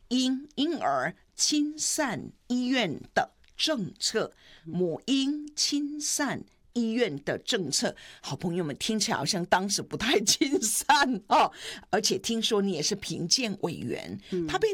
婴儿亲善医院的政策，母婴亲善医院的政策，好朋友们听起来好像当时不太亲善哦，而且听说你也是评鉴委员，他被